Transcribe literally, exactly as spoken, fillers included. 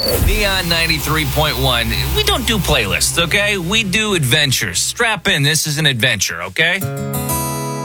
Neon ninety-three point one. We don't do playlists, okay? We do adventures. Strap in. This is an adventure, okay?